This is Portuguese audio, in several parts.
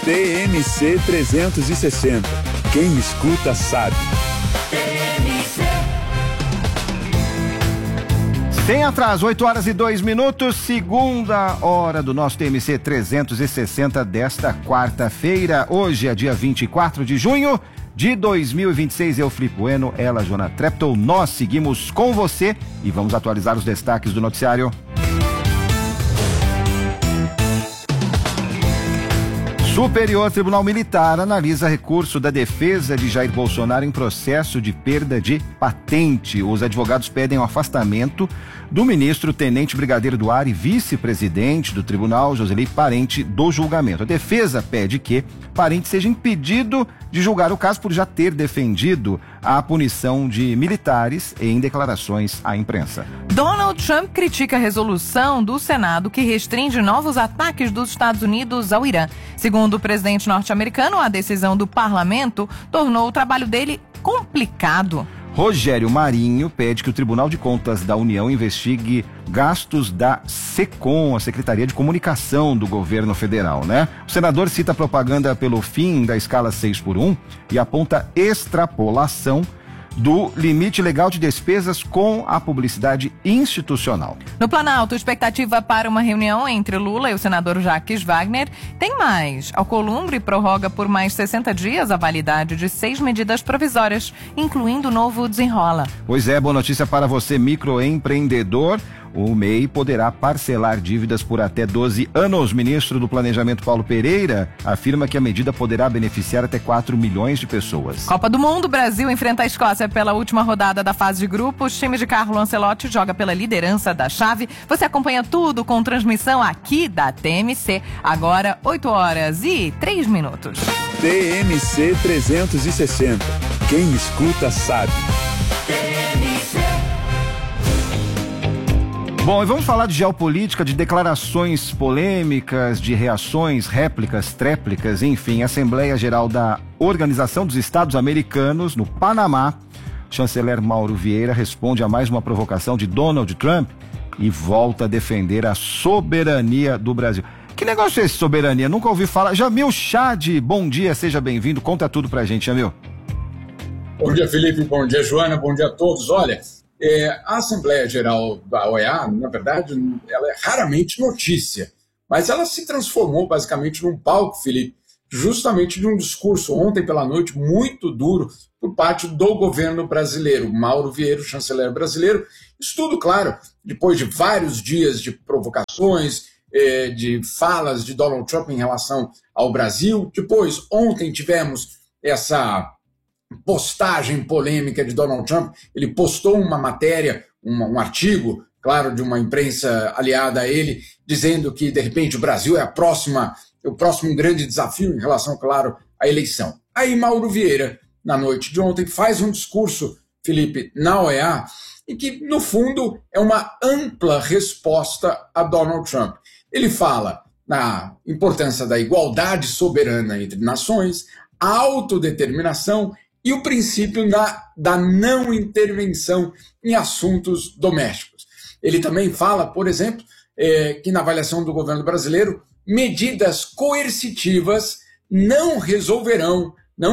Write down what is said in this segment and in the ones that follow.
TMC 360. Quem escuta sabe. Sem atraso, 8h02, segunda hora do nosso TMC 360 desta quarta-feira. Hoje é dia 24 de junho de 2026. Eu, Felipe Bueno, ela, Joana Treptow. Nós seguimos com você e vamos atualizar os destaques do noticiário. Superior Tribunal Militar analisa recurso da defesa de Jair Bolsonaro em processo de perda de patente. Os advogados pedem o afastamento do ministro Tenente Brigadeiro do Ar e vice-presidente do tribunal, Joselei Parente, do julgamento. A defesa pede que Parente seja impedido de julgar o caso por já ter defendido a punição de militares em declarações à imprensa. Donald Trump critica a resolução do Senado que restringe novos ataques dos Estados Unidos ao Irã. Segundo o presidente norte-americano, a decisão do parlamento tornou o trabalho dele complicado. Rogério Marinho pede que o Tribunal de Contas da União investigue gastos da SECOM, a Secretaria de Comunicação do Governo Federal, né? O senador cita a propaganda pelo fim da escala 6x1 e aponta extrapolação do limite legal de despesas com a publicidade institucional. No Planalto, expectativa para uma reunião entre Lula e o senador Jacques Wagner. Tem mais. Alcolumbre prorroga por mais 60 dias a validade de 6 medidas provisórias, incluindo o novo Desenrola. Pois é, boa notícia para você, microempreendedor. O MEI poderá parcelar dívidas por até 12 anos. O ministro do Planejamento, Paulo Pereira, afirma que a medida poderá beneficiar até 4 milhões de pessoas. Copa do Mundo, Brasil enfrenta a Escócia pela última rodada da fase de grupos. O time de Carlo Ancelotti joga pela liderança da chave. Você acompanha tudo com transmissão aqui da TMC. Agora, 8h03. TMC 360. Quem escuta sabe. Bom, e vamos falar de geopolítica, de declarações polêmicas, de reações, réplicas, tréplicas, enfim. Assembleia Geral da Organização dos Estados Americanos, no Panamá. O chanceler Mauro Vieira responde a mais uma provocação de Donald Trump e volta a defender a soberania do Brasil. Que negócio é esse, soberania? Nunca ouvi falar. Jamil Chad, bom dia, seja bem-vindo. Conta tudo pra gente, Jamil. Bom dia, Felipe. Bom dia, Joana. Bom dia a todos. Olha, a Assembleia Geral da OEA, na verdade, ela é raramente notícia, mas ela se transformou basicamente num palco, Felipe, justamente de um discurso ontem pela noite muito duro por parte do governo brasileiro. Mauro Vieira, o chanceler brasileiro, isso tudo, claro, depois de vários dias de provocações, de falas de Donald Trump em relação ao Brasil. Depois, ontem tivemos essa postagem polêmica de Donald Trump. Ele postou uma matéria, um artigo, claro, de uma imprensa aliada a ele, dizendo que, de repente, o Brasil é o próximo grande desafio em relação, claro, à eleição. Aí Mauro Vieira, na noite de ontem, faz um discurso, Felipe, na OEA, e que, no fundo, é uma ampla resposta a Donald Trump. Ele fala na importância da igualdade soberana entre nações, a autodeterminação e o princípio da não intervenção em assuntos domésticos. Ele também fala, por exemplo, que na avaliação do governo brasileiro, medidas coercitivas não resolverão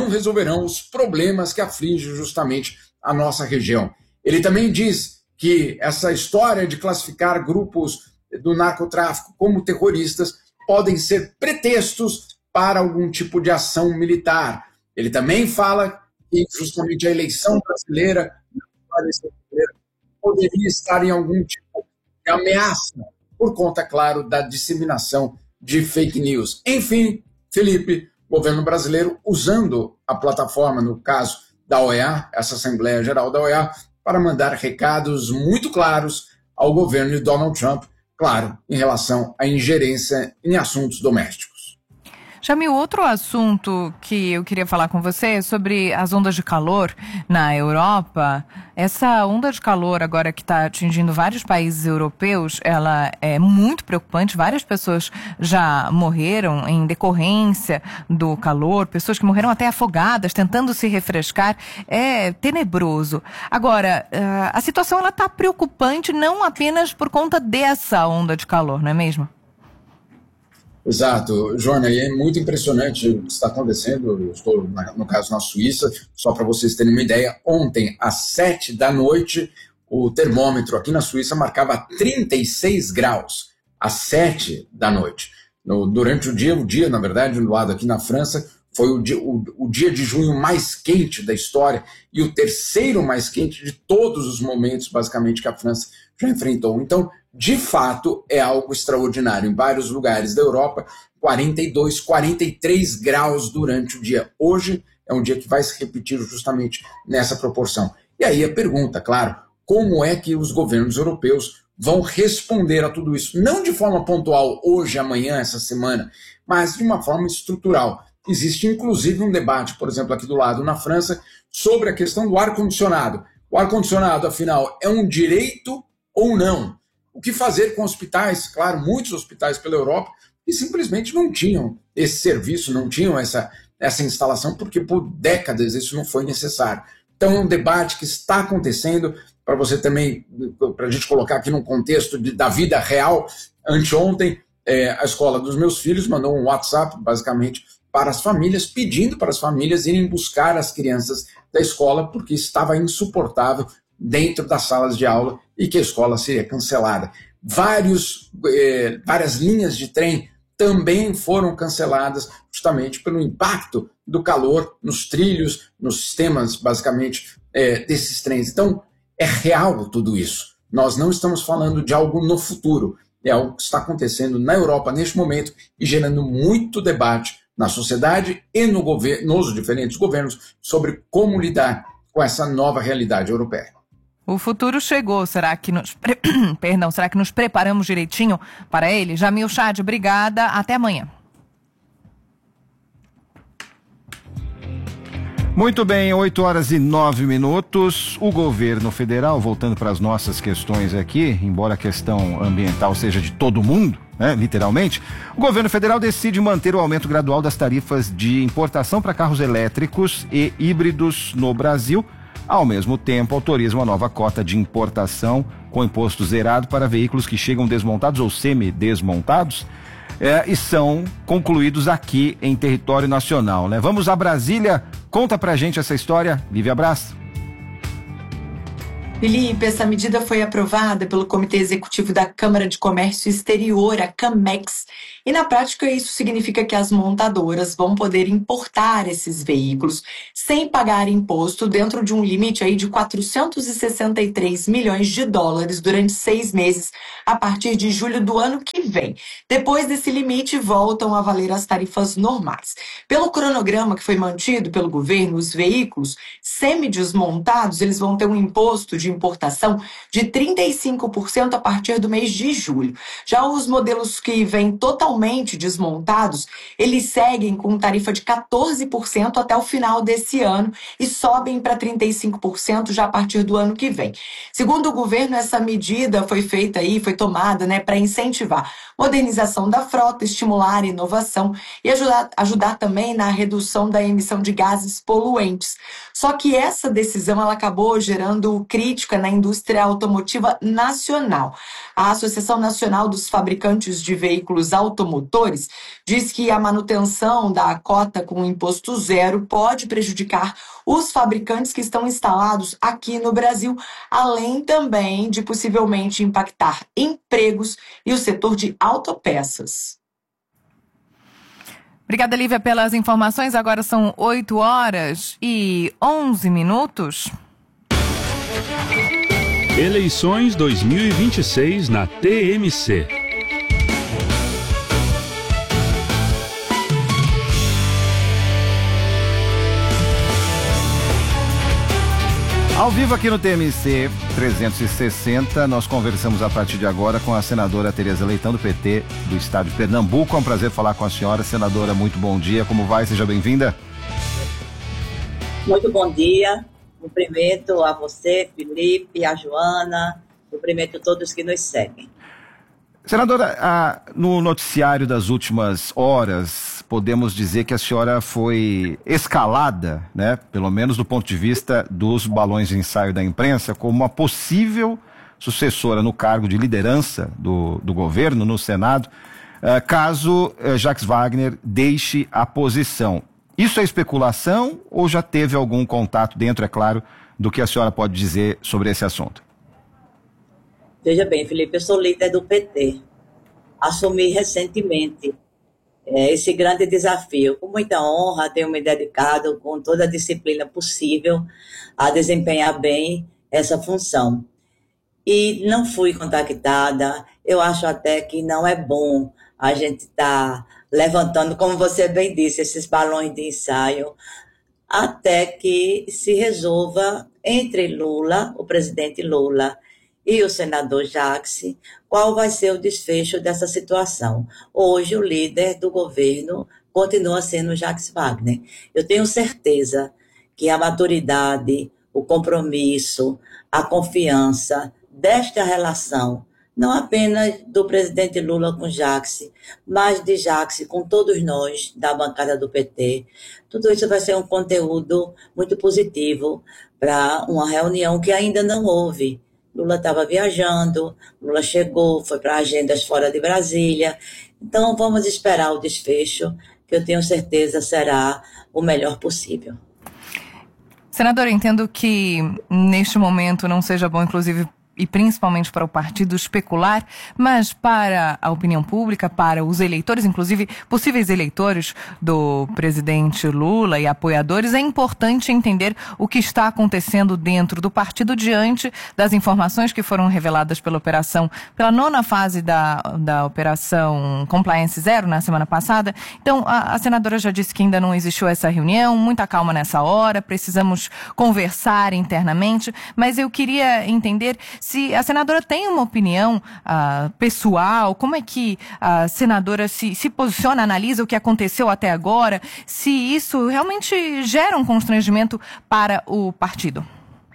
os problemas que afligem justamente a nossa região. Ele também diz que essa história de classificar grupos do narcotráfico como terroristas podem ser pretextos para algum tipo de ação militar. Ele também fala que justamente a eleição brasileira poderia estar em algum tipo de ameaça, por conta, claro, da disseminação de fake news. Enfim, Felipe, o governo brasileiro usando a plataforma, no caso da OEA, essa Assembleia Geral da OEA, para mandar recados muito claros ao governo de Donald Trump, claro, em relação à ingerência em assuntos domésticos. Jamil, outro assunto que eu queria falar com você é sobre as ondas de calor na Europa. Essa onda de calor agora que está atingindo vários países europeus, ela é muito preocupante. Várias pessoas já morreram em decorrência do calor, pessoas que morreram até afogadas, tentando se refrescar. É tenebroso. Agora, a situação está preocupante não apenas por conta dessa onda de calor, não é mesmo? Exato, Joana, e é muito impressionante o que está acontecendo. Eu estou, no caso, na Suíça, só para vocês terem uma ideia. Ontem, às 7 da noite, o termômetro aqui na Suíça marcava 36 graus, às 7 da noite. Durante o dia, na verdade, no lado aqui na França, foi o dia de junho mais quente da história e o terceiro mais quente de todos os momentos, basicamente, que a França já enfrentou. Então, de fato, é algo extraordinário. Em vários lugares da Europa, 42, 43 graus durante o dia. Hoje é um dia que vai se repetir justamente nessa proporção. E aí a pergunta, claro, como é que os governos europeus vão responder a tudo isso? Não de forma pontual, hoje, amanhã, essa semana, mas de uma forma estrutural. Existe, inclusive, um debate, por exemplo, aqui do lado, na França, sobre a questão do ar-condicionado. O ar-condicionado, afinal, é um direito ou não? O que fazer com hospitais? Claro, muitos hospitais pela Europa que simplesmente não tinham esse serviço, não tinham essa instalação, porque por décadas isso não foi necessário. Então é um debate que está acontecendo, para você também, para a gente colocar aqui num contexto da vida real. Anteontem, a escola dos meus filhos mandou um WhatsApp, basicamente, para as famílias, pedindo para as famílias irem buscar as crianças da escola, porque estava insuportável dentro das salas de aula e que a escola seria cancelada. Várias linhas de trem também foram canceladas justamente pelo impacto do calor nos trilhos, nos sistemas, basicamente, desses trens. Então, é real tudo isso. Nós não estamos falando de algo no futuro, é algo que está acontecendo na Europa neste momento e gerando muito debate na sociedade e nos diferentes governos sobre como lidar com essa nova realidade europeia. O futuro chegou, será que nos preparamos direitinho para ele? Jamil Chad, obrigada, até amanhã. Muito bem, 8h09. O governo federal, voltando para as nossas questões aqui, embora a questão ambiental seja de todo mundo, né, literalmente, o governo federal decide manter o aumento gradual das tarifas de importação para carros elétricos e híbridos no Brasil. Ao mesmo tempo, autoriza uma nova cota de importação com imposto zerado para veículos que chegam desmontados ou semi-desmontados e são concluídos aqui em território nacional, né? Vamos a Brasília. Conta pra gente essa história, Lívia Braz. Felipe, essa medida foi aprovada pelo Comitê Executivo da Câmara de Comércio Exterior, a CAMEX, e na prática isso significa que as montadoras vão poder importar esses veículos sem pagar imposto dentro de um limite aí de 463 milhões de dólares durante 6 meses, a partir de julho do ano que vem. Depois desse limite, voltam a valer as tarifas normais. Pelo cronograma que foi mantido pelo governo, os veículos semi-desmontados, eles vão ter um imposto de importação de 35% a partir do mês de julho. Já os modelos que vêm totalmente desmontados, eles seguem com tarifa de 14% até o final desse ano e sobem para 35% já a partir do ano que vem. Segundo o governo, essa medida foi tomada, para incentivar modernização da frota, estimular a inovação e ajudar também na redução da emissão de gases poluentes. Só que essa decisão ela acabou gerando crítica na indústria automotiva nacional. A Associação Nacional dos Fabricantes de Veículos Automotores diz que a manutenção da cota com imposto zero pode prejudicar os fabricantes que estão instalados aqui no Brasil, além também de possivelmente impactar empregos e o setor de autopeças. Obrigada, Lívia, pelas informações. Agora são 8h11. Eleições 2026 na TMC. Ao vivo aqui no TMC 360, nós conversamos a partir de agora com a senadora Tereza Leitão, do PT do estado de Pernambuco. É um prazer falar com a senhora. Senadora, muito bom dia. Como vai? Seja bem-vinda. Muito bom dia. Cumprimento a você, Felipe, a Joana, cumprimento todos que nos seguem. Senadora, no noticiário das últimas horas, podemos dizer que a senhora foi escalada, né, pelo menos do ponto de vista dos balões de ensaio da imprensa, como uma possível sucessora no cargo de liderança do governo, no Senado, caso Jacques Wagner deixe a posição. Isso é especulação ou já teve algum contato dentro, é claro, do que a senhora pode dizer sobre esse assunto? Veja bem, Felipe, eu sou líder do PT. Assumi recentemente esse grande desafio. Com muita honra, tenho me dedicado com toda a disciplina possível a desempenhar bem essa função. E não fui contactada, eu acho até que não é bom a gente estar levantando, como você bem disse, esses balões de ensaio, até que se resolva entre Lula, o presidente Lula, e o senador Jacques, qual vai ser o desfecho dessa situação. Hoje, o líder do governo continua sendo Jacques Wagner. Eu tenho certeza que a maturidade, o compromisso, a confiança desta relação, não apenas do presidente Lula com Jacques, mas de Jacques com todos nós da bancada do PT, tudo isso vai ser um conteúdo muito positivo para uma reunião que ainda não houve. Lula estava viajando, Lula chegou, foi para agendas fora de Brasília. Então, vamos esperar o desfecho, que eu tenho certeza será o melhor possível. Senadora, entendo que neste momento não seja bom, inclusive, e principalmente para o partido especular, mas para a opinião pública, para os eleitores, inclusive possíveis eleitores do presidente Lula e apoiadores, é importante entender o que está acontecendo dentro do partido diante das informações que foram reveladas pela nona fase da Operação Compliance Zero na semana passada. Então, a senadora já disse que ainda não existiu essa reunião, muita calma nessa hora, precisamos conversar internamente, mas eu queria entender se a senadora tem uma opinião pessoal, como é que a senadora se posiciona, analisa o que aconteceu até agora, se isso realmente gera um constrangimento para o partido.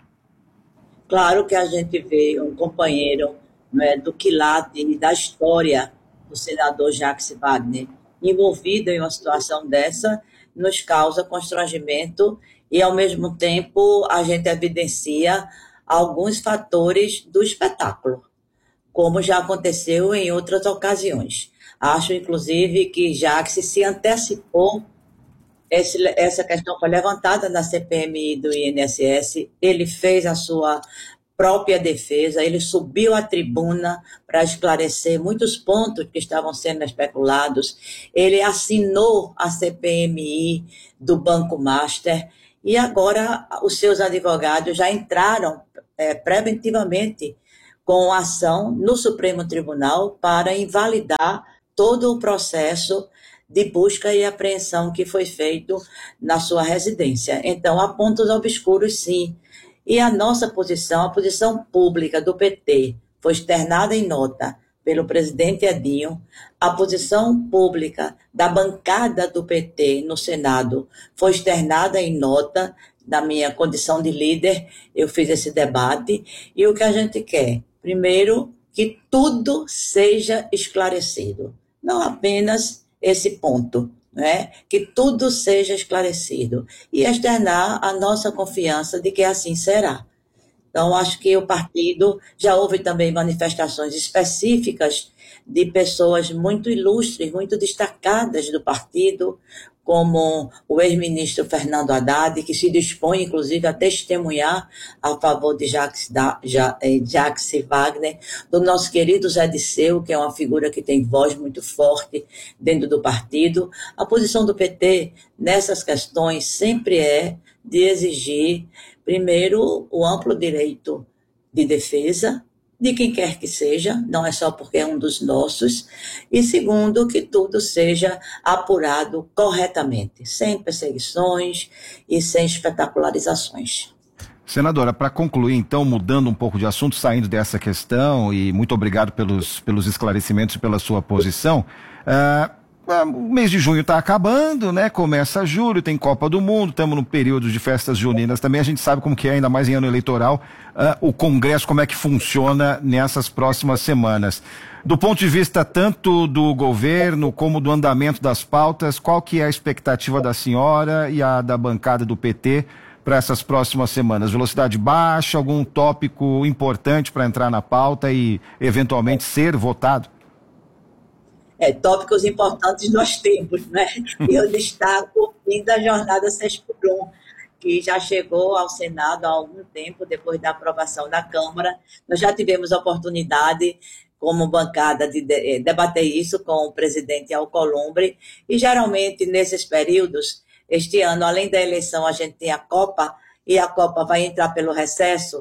Claro que a gente vê um companheiro, né, do quilate da história do senador Jacques Wagner envolvido em uma situação dessa, nos causa constrangimento e, ao mesmo tempo, a gente evidencia alguns fatores do espetáculo, como já aconteceu em outras ocasiões. Acho, inclusive, que Jacques se antecipou, essa questão foi levantada na CPMI do INSS, ele fez a sua própria defesa, ele subiu à tribuna para esclarecer muitos pontos que estavam sendo especulados, ele assinou a CPMI do Banco Master, e agora os seus advogados já entraram preventivamente com ação no Supremo Tribunal para invalidar todo o processo de busca e apreensão que foi feito na sua residência. Então, há pontos obscuros, sim. E a nossa posição, a posição pública do PT, foi externada em nota pelo presidente Edinho, a posição pública da bancada do PT no Senado foi externada em nota. Da minha condição de líder, eu fiz esse debate, e o que a gente quer? Primeiro, que tudo seja esclarecido, não apenas esse ponto, né? Que tudo seja esclarecido, e externar a nossa confiança de que assim será. Então, acho que o partido, já houve também manifestações específicas de pessoas muito ilustres, muito destacadas do partido, como o ex-ministro Fernando Haddad, que se dispõe, inclusive, a testemunhar a favor de Jacques Wagner, do nosso querido Zé Disseu, que é uma figura que tem voz muito forte dentro do partido. A posição do PT nessas questões sempre é de exigir, primeiro, o amplo direito de defesa, de quem quer que seja, não é só porque é um dos nossos, e segundo, que tudo seja apurado corretamente, sem perseguições e sem espetacularizações. Senadora, para concluir, então, mudando um pouco de assunto, saindo dessa questão, e muito obrigado pelos esclarecimentos e pela sua posição, o mês de junho está acabando, né? Começa julho, tem Copa do Mundo, estamos no período de festas juninas também, a gente sabe como que é, ainda mais em ano eleitoral, o Congresso, como é que funciona nessas próximas semanas. Do ponto de vista tanto do governo como do andamento das pautas, qual que é a expectativa da senhora e a da bancada do PT para essas próximas semanas? Velocidade baixa, algum tópico importante para entrar na pauta e eventualmente ser votado? tópicos importantes nós temos, né? E eu destaco o fim da jornada 6x1, que já chegou ao Senado há algum tempo, depois da aprovação da Câmara. Nós já tivemos a oportunidade, como bancada, de debater isso com o presidente Alcolumbre, e geralmente nesses períodos, este ano, além da eleição, a gente tem a Copa, e a Copa vai entrar pelo recesso,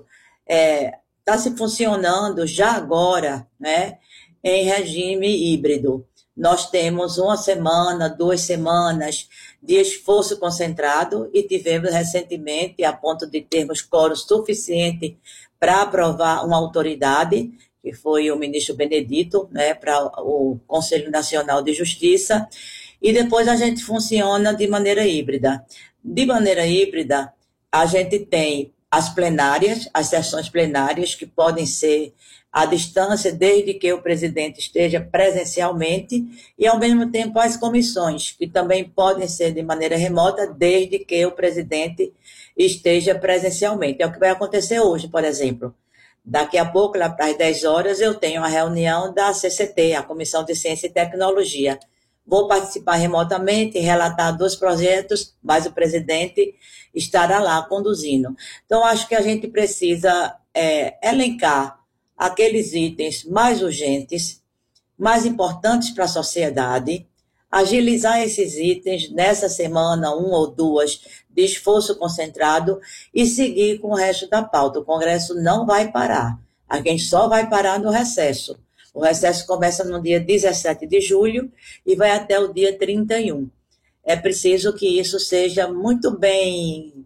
está se funcionando já agora, né, em regime híbrido. Nós temos 1 semana, 2 semanas de esforço concentrado e tivemos recentemente, a ponto de termos quórum suficiente para aprovar uma autoridade, que foi o ministro Benedito, né, para o Conselho Nacional de Justiça, e depois a gente funciona de maneira híbrida. De maneira híbrida, a gente tem as plenárias, as sessões plenárias, que podem ser à distância, desde que o presidente esteja presencialmente, e, ao mesmo tempo, as comissões, que também podem ser de maneira remota, desde que o presidente esteja presencialmente. É o que vai acontecer hoje, por exemplo. Daqui a pouco, lá para as 10 horas, eu tenho uma reunião da CCT, a Comissão de Ciência e Tecnologia. Vou participar remotamente, relatar 2 projetos, mas o presidente estará lá conduzindo. Então, acho que a gente precisa elencar aqueles itens mais urgentes, mais importantes para a sociedade, agilizar esses itens nessa semana, 1 ou 2, de esforço concentrado e seguir com o resto da pauta. O Congresso não vai parar. A gente só vai parar no recesso. O recesso começa no dia 17 de julho e vai até o dia 31. É preciso que isso seja muito bem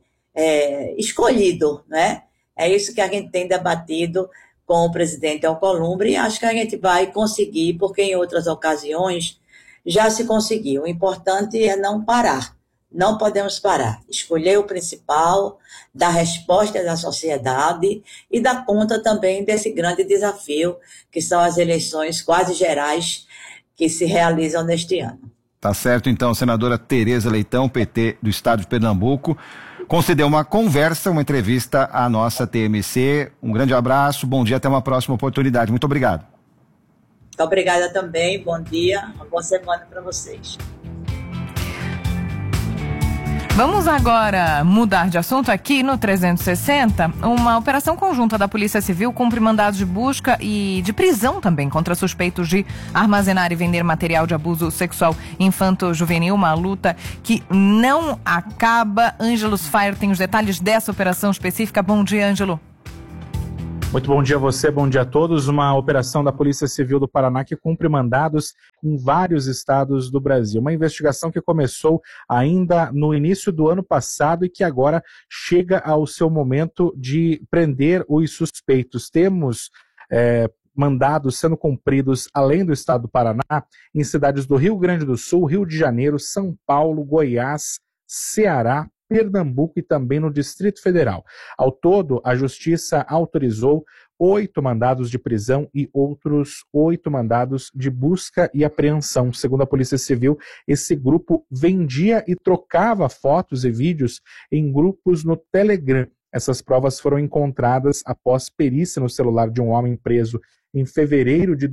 escolhido, né? É isso que a gente tem debatido com o presidente Alcolumbre, e acho que a gente vai conseguir, porque em outras ocasiões já se conseguiu. O importante é não parar, não podemos parar. Escolher o principal, dar resposta da sociedade e dar conta também desse grande desafio, que são as eleições quase gerais que se realizam neste ano. Tá certo, então, senadora Tereza Leitão, PT do Estado de Pernambuco, concedeu uma conversa, uma entrevista à nossa TMC. Um grande abraço, bom dia, até uma próxima oportunidade. Muito obrigado. Muito obrigada também, bom dia, uma boa semana para vocês. Vamos agora mudar de assunto. Aqui no 360, uma operação conjunta da Polícia Civil cumpre mandados de busca e de prisão também contra suspeitos de armazenar e vender material de abuso sexual infanto-juvenil, uma luta que não acaba. Ângelo Sfayer tem os detalhes dessa operação específica. Bom dia, Ângelo. Muito bom dia a você, bom dia a todos. Uma operação da Polícia Civil do Paraná que cumpre mandados em vários estados do Brasil. Uma investigação que começou ainda no início do ano passado e que agora chega ao seu momento de prender os suspeitos. Temos mandados sendo cumpridos, além do estado do Paraná, em cidades do Rio Grande do Sul, Rio de Janeiro, São Paulo, Goiás, Ceará, Pernambuco e também no Distrito Federal. Ao todo, a Justiça autorizou 8 mandados de prisão e outros 8 mandados de busca e apreensão. Segundo a Polícia Civil, esse grupo vendia e trocava fotos e vídeos em grupos no Telegram. Essas provas foram encontradas após perícia no celular de um homem preso em fevereiro de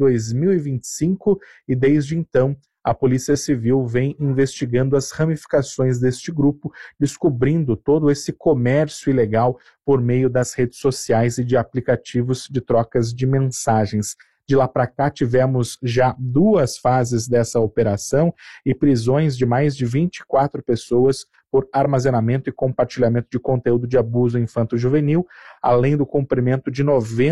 2025 e desde então a Polícia Civil vem investigando as ramificações deste grupo, descobrindo todo esse comércio ilegal por meio das redes sociais e de aplicativos de trocas de mensagens. De lá para cá tivemos já 2 fases dessa operação e prisões de mais de 24 pessoas por armazenamento e compartilhamento de conteúdo de abuso infanto-juvenil, além do cumprimento de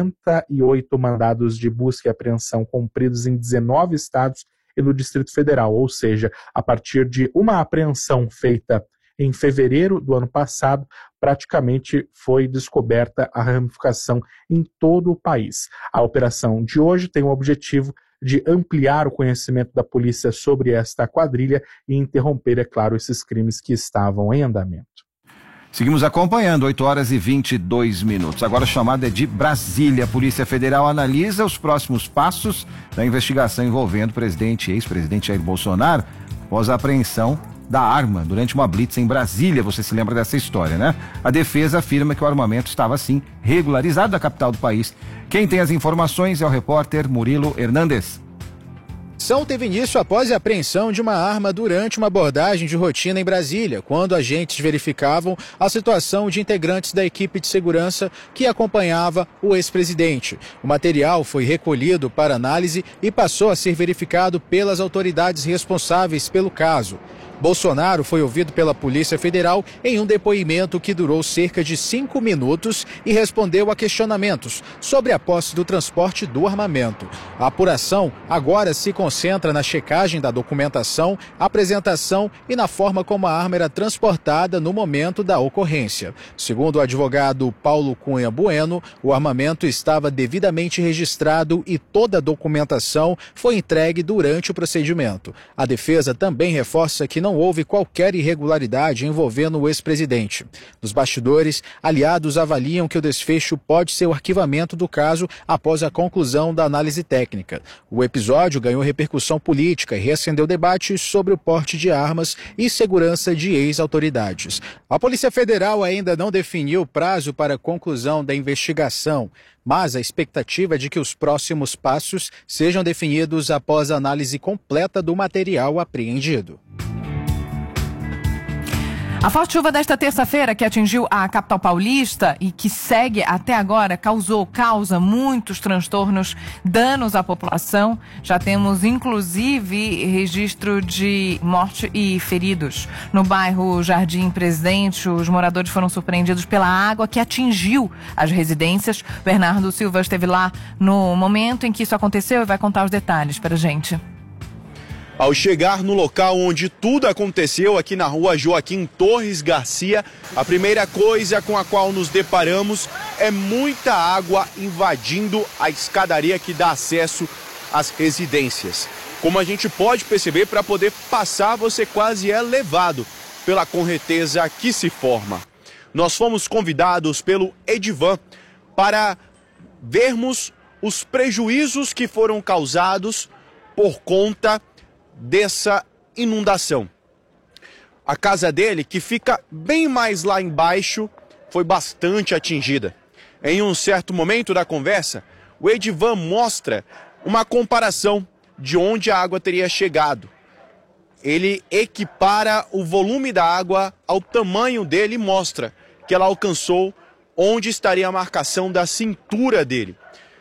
98 mandados de busca e apreensão cumpridos em 19 estados e no Distrito Federal, ou seja, a partir de uma apreensão feita em fevereiro do ano passado, praticamente foi descoberta a ramificação em todo o país. A operação de hoje tem o objetivo de ampliar o conhecimento da polícia sobre esta quadrilha e interromper, é claro, esses crimes que estavam em andamento. Seguimos acompanhando, 8h22. Agora a chamada é de Brasília. A Polícia Federal analisa os próximos passos da investigação envolvendo o presidente e ex-presidente Jair Bolsonaro após a apreensão da arma durante uma blitz em Brasília. Você se lembra dessa história, né? A defesa afirma que o armamento estava, sim, regularizado da capital do país. Quem tem as informações é o repórter Murilo Hernandes. ação teve início após a apreensão de uma arma durante uma abordagem de rotina em Brasília, quando agentes verificavam a situação de integrantes da equipe de segurança que acompanhava o ex-presidente. O material foi recolhido para análise e passou a ser verificado pelas autoridades responsáveis pelo caso. Bolsonaro foi ouvido pela Polícia Federal em um depoimento que durou cerca de 5 minutos e respondeu a questionamentos sobre a posse do transporte do armamento. A apuração agora se concentra na checagem da documentação, apresentação e na forma como a arma era transportada no momento da ocorrência. Segundo o advogado Paulo Cunha Bueno, o armamento estava devidamente registrado e toda a documentação foi entregue durante o procedimento. A defesa também reforça que não houve qualquer irregularidade envolvendo o ex-presidente. Nos bastidores, aliados avaliam que o desfecho pode ser o arquivamento do caso após a conclusão da análise técnica. O episódio ganhou repercussão política e reacendeu debates sobre o porte de armas e segurança de ex-autoridades. A Polícia Federal ainda não definiu o prazo para a conclusão da investigação, mas a expectativa é de que os próximos passos sejam definidos após a análise completa do material apreendido. A forte chuva desta terça-feira que atingiu a capital paulista e que segue até agora causa muitos transtornos, danos à população. Já temos inclusive registro de morte e feridos. No bairro Jardim Presidente, os moradores foram surpreendidos pela água que atingiu as residências. Bernardo Silva esteve lá no momento em que isso aconteceu e vai contar os detalhes para a gente. Ao chegar no local onde tudo aconteceu, aqui na rua Joaquim Torres Garcia, a primeira coisa com a qual nos deparamos é muita água invadindo a escadaria que dá acesso às residências. Como a gente pode perceber, para poder passar você quase é levado pela correnteza que se forma. Nós fomos convidados pelo Edivan para vermos os prejuízos que foram causados por conta dessa inundação. A casa dele, que fica bem mais lá embaixo, foi bastante atingida. Em um certo momento da conversa, o Edivan mostra uma comparação de onde a água teria chegado. Ele equipara o volume da água ao tamanho dele e mostra que ela alcançou onde estaria a marcação da cintura dele.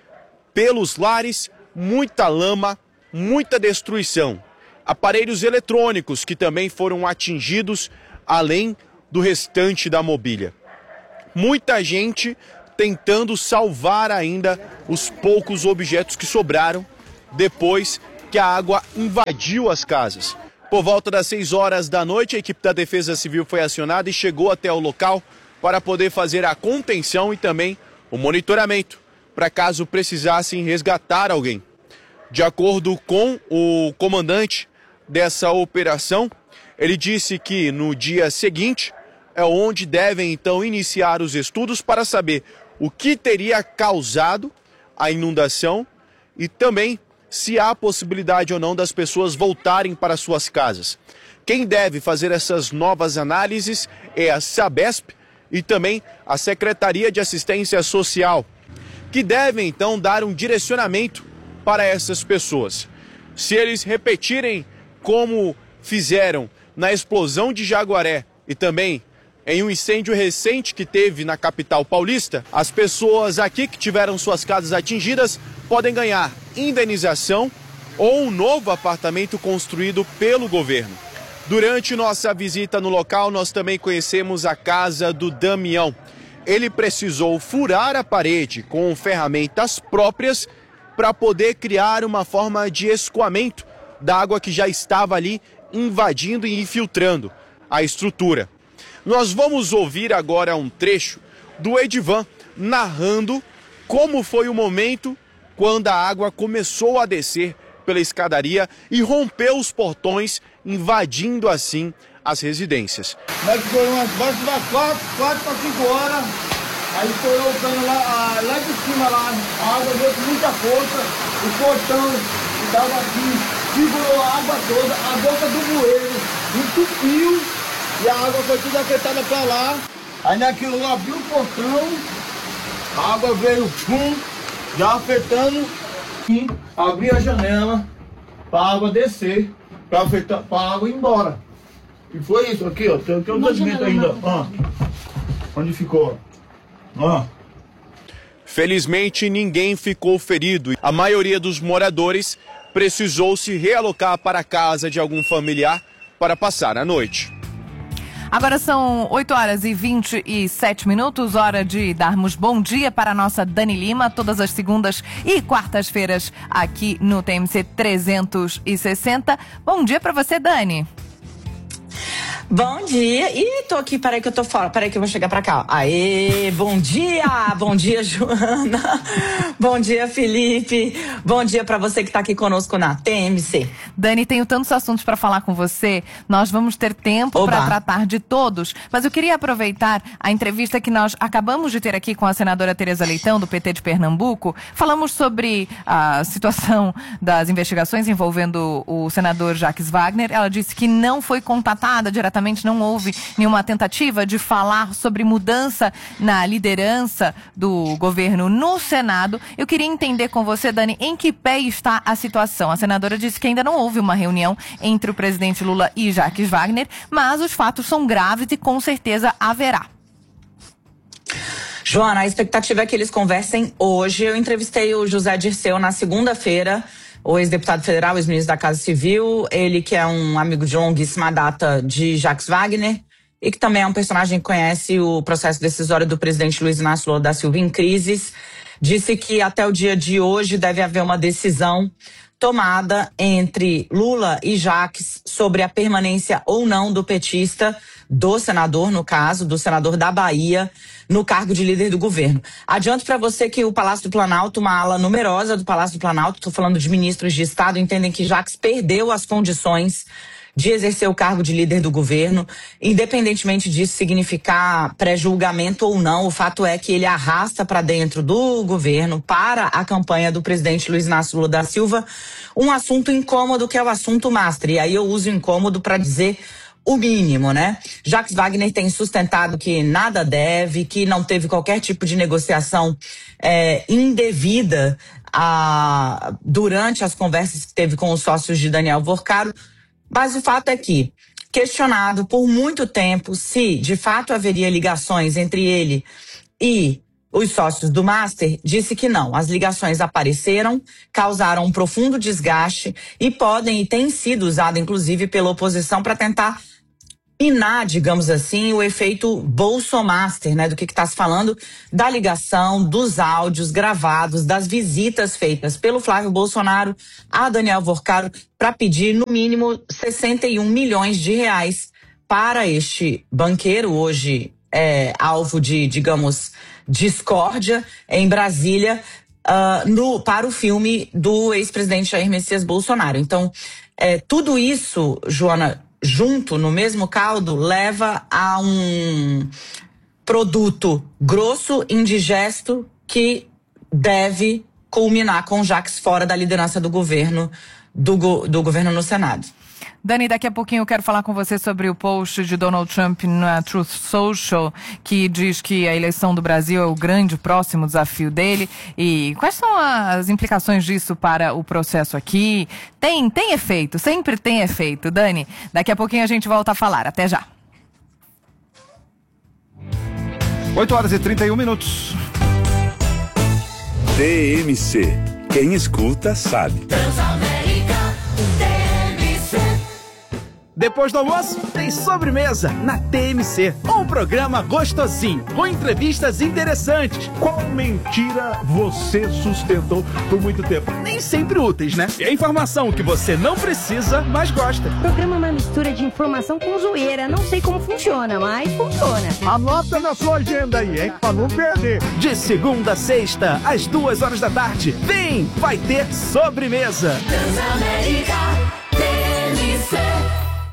Pelos lares, muita lama, muita destruição. Aparelhos eletrônicos que também foram atingidos, além do restante da mobília. Muita gente tentando salvar ainda os poucos objetos que sobraram depois que a água invadiu as casas. Por volta das 6 horas da noite, a equipe da Defesa Civil foi acionada e chegou até o local para poder fazer a contenção e também o monitoramento, para caso precisassem resgatar alguém. De acordo com o comandante dessa operação, ele disse que no dia seguinte é onde devem então iniciar os estudos para saber o que teria causado a inundação e também se há possibilidade ou não das pessoas voltarem para suas casas. Quem deve fazer essas novas análises é a Sabesp e também a Secretaria de Assistência Social, que devem então dar um direcionamento para essas pessoas. Se eles repetirem como fizeram na explosão de Jaguaré e também em um incêndio recente que teve na capital paulista, as pessoas aqui que tiveram suas casas atingidas podem ganhar indenização ou um novo apartamento construído pelo governo. Durante nossa visita no local, nós também conhecemos a casa do Damião. Ele precisou furar a parede com ferramentas próprias para poder criar uma forma de escoamento da água que já estava ali invadindo e infiltrando a estrutura. Nós vamos ouvir agora um trecho do Edivan narrando como foi o momento quando a água começou a descer pela escadaria e rompeu os portões, invadindo assim as residências. Mas foi umas 4 para 5 horas, aí foi o cano lá de cima, lá, a água veio com muita força, o portão que estava aqui segurou a água toda, a boca do bueiro entupiu e a água foi tudo afetada para lá. Aí naquilo eu abri o portão, a água veio já afetando e abri a janela pra água descer, pra água ir embora. E foi isso aqui, ó. Tem um documento ainda, ó. Onde ficou, ó. Felizmente, ninguém ficou ferido. A maioria dos moradores precisou se realocar para a casa de algum familiar para passar a noite. Agora são 8h27, hora de darmos bom dia para a nossa Dani Lima, todas as segundas e quartas-feiras aqui no TMC 360. Bom dia para você, Dani. Bom dia. Ih, tô aqui, peraí que eu tô fora. Peraí que eu vou chegar pra cá. Aê, bom dia! Bom dia, Joana. Bom dia, Felipe. Bom dia pra você que tá aqui conosco na TMC. Dani, tenho tantos assuntos pra falar com você. Nós vamos ter tempo pra tratar de todos. Mas eu queria aproveitar a entrevista que nós acabamos de ter aqui com a senadora Tereza Leitão, do PT de Pernambuco. Falamos sobre a situação das investigações envolvendo o senador Jacques Wagner. Ela disse que não foi contatada diretamente, não houve nenhuma tentativa de falar sobre mudança na liderança do governo no Senado. Eu queria entender com você, Dani, em que pé está a situação. A senadora disse que ainda não houve uma reunião entre o presidente Lula e Jacques Wagner, mas os fatos são graves e com certeza haverá. Joana, a expectativa é que eles conversem hoje. Eu entrevistei o José Dirceu na segunda-feira, o ex-deputado federal, ex-ministro da Casa Civil, ele que é um amigo de longuíssima data de Jacques Wagner e que também é um personagem que conhece o processo decisório do presidente Luiz Inácio Lula da Silva em crises, disse que até o dia de hoje deve haver uma decisão tomada entre Lula e Jacques sobre a permanência ou não do petista, do senador, no caso, do senador da Bahia, no cargo de líder do governo. Adianto para você que o Palácio do Planalto, uma ala numerosa do Palácio do Planalto, estou falando de ministros de Estado, entendem que Jacques perdeu as condições de exercer o cargo de líder do governo, independentemente disso significar pré-julgamento ou não. O fato é que ele arrasta para dentro do governo, para a campanha do presidente Luiz Inácio Lula da Silva, um assunto incômodo que é o assunto Master. E aí eu uso incômodo para dizer o mínimo, né? Jacques Wagner tem sustentado que nada deve, que não teve qualquer tipo de negociação indevida durante as conversas que teve com os sócios de Daniel Worcaro. Mas o fato é que, questionado por muito tempo se de fato haveria ligações entre ele e os sócios do Master, disse que não. As ligações apareceram, causaram um profundo desgaste e podem e têm sido usadas, inclusive, pela oposição para tentar minar, digamos assim, o efeito Bolsomaster, né? Do que está se falando da ligação, dos áudios gravados, das visitas feitas pelo Flávio Bolsonaro a Daniel Worcaro para pedir, no mínimo, 61 milhões de reais para este banqueiro, hoje alvo de, digamos, discórdia em Brasília, para o filme do ex-presidente Jair Messias Bolsonaro. Então, tudo isso, Joana, junto no mesmo caldo, leva a um produto grosso, indigesto, que deve culminar com Jacques fora da liderança do governo, do governo no Senado. Dani, daqui a pouquinho eu quero falar com você sobre o post de Donald Trump na Truth Social, que diz que a eleição do Brasil é o grande próximo desafio dele. E quais são as implicações disso para o processo aqui? Tem efeito, sempre tem efeito. Dani, daqui a pouquinho a gente volta a falar. Até já. 8h31. TMC. Quem escuta sabe. Depois do almoço, tem sobremesa na TMC. Um programa gostosinho, com entrevistas interessantes. Qual mentira você sustentou por muito tempo? Nem sempre úteis, né? E a informação que você não precisa, mas gosta. O programa é uma mistura de informação com zoeira. Não sei como funciona, mas funciona. Anota na sua agenda aí, hein? Pra não perder. De segunda a sexta, às 2h da tarde. Vem, vai ter sobremesa. Transamérica, TMC.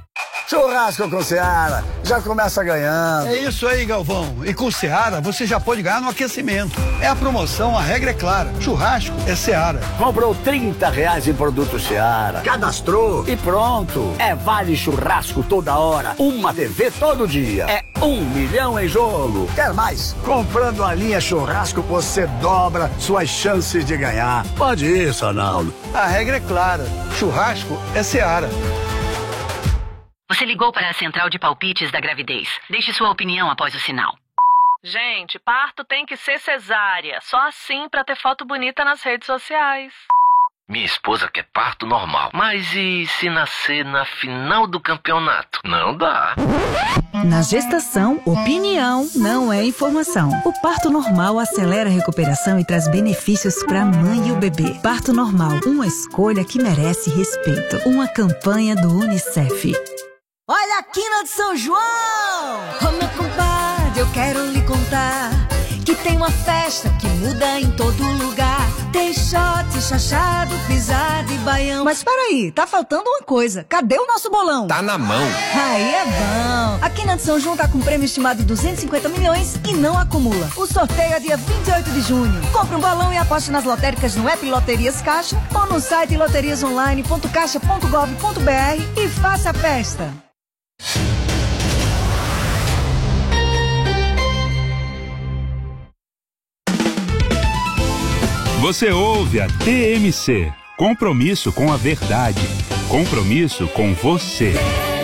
Churrasco com Seara, já começa ganhando. É isso aí, Galvão. E com Seara, você já pode ganhar no aquecimento. É a promoção, a regra é clara. Churrasco é Seara. Comprou R$30 em produto Seara, cadastrou e pronto. É vale churrasco toda hora, uma TV todo dia. É 1 milhão em jogo. Quer mais? Comprando a linha churrasco, você dobra suas chances de ganhar. Pode ir, Sonaldo. A regra é clara. Churrasco é Seara. Você ligou para a central de palpites da gravidez. Deixe sua opinião após o sinal. Gente, parto tem que ser cesárea. Só assim pra ter foto bonita nas redes sociais. Minha esposa quer parto normal. Mas e se nascer na final do campeonato? Não dá. Na gestação, opinião não é informação. O parto normal acelera a recuperação e traz benefícios para a mãe e o bebê. Parto normal, uma escolha que merece respeito. Uma campanha do UNICEF. Olha a quina de São João! Ô meu compadre, eu quero lhe contar que tem uma festa que muda em todo lugar. Tem shot, chachado, pisado e baião. Mas peraí, tá faltando uma coisa. Cadê o nosso bolão? Tá na mão. Aí é bom. A quina de São João tá com um prêmio estimado de 250 milhões e não acumula. O sorteio é dia 28 de junho. Compre um balão e aposte nas lotéricas no app Loterias Caixa ou no site loteriasonline.caixa.gov.br e faça a festa. Você ouve a TMC. Compromisso com a verdade. Compromisso com você.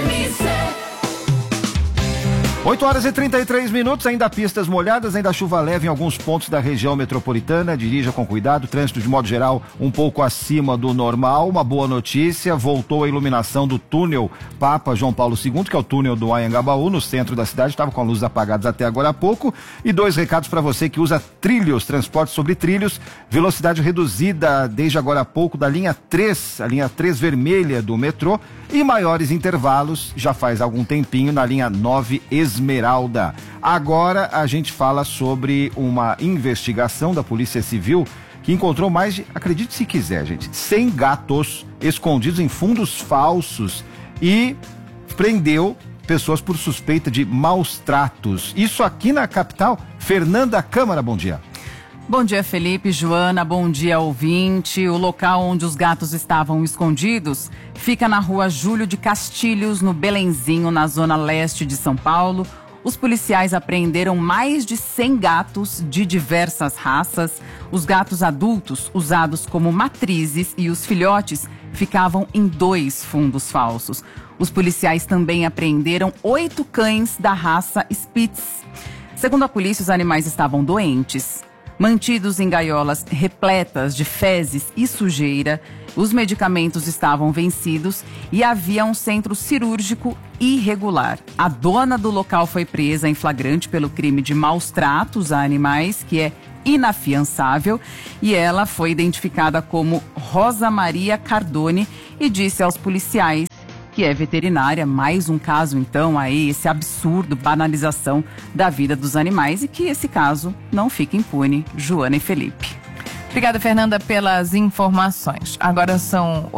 8h33, ainda pistas molhadas, ainda chuva leve em alguns pontos da região metropolitana. Dirija com cuidado, trânsito de modo geral um pouco acima do normal. Uma boa notícia, voltou a iluminação do túnel Papa João Paulo II, que é o túnel do Anhangabaú, no centro da cidade. Estava com a luz apagadas até agora há pouco. E 2 recados para você que usa trilhos, transporte sobre trilhos, velocidade reduzida desde agora há pouco da linha 3, a linha 3 vermelha do metrô, e maiores intervalos já faz algum tempinho na linha 9 Esmeralda. Agora a gente fala sobre uma investigação da Polícia Civil que encontrou mais de, acredite se quiser, gente, 100 gatos escondidos em fundos falsos e prendeu pessoas por suspeita de maus tratos. Isso aqui na capital. Fernanda Câmara, bom dia. Bom dia, Felipe, Joana, bom dia, ouvinte. O local onde os gatos estavam escondidos fica na rua Júlio de Castilhos, no Belenzinho, na zona leste de São Paulo. Os policiais apreenderam mais de 100 gatos de diversas raças. Os gatos adultos, usados como matrizes, e os filhotes ficavam em 2 fundos falsos. Os policiais também apreenderam 8 cães da raça Spitz. Segundo a polícia, os animais estavam doentes, mantidos em gaiolas repletas de fezes e sujeira. Os medicamentos estavam vencidos e havia um centro cirúrgico irregular. A dona do local foi presa em flagrante pelo crime de maus tratos a animais, que é inafiançável, e ela foi identificada como Rosa Maria Cardone e disse aos policiais que é veterinária. Mais um caso, então, aí, esse absurdo, banalização da vida dos animais, e que esse caso não fica impune. Joana e Felipe. Obrigada, Fernanda, pelas informações. Agora são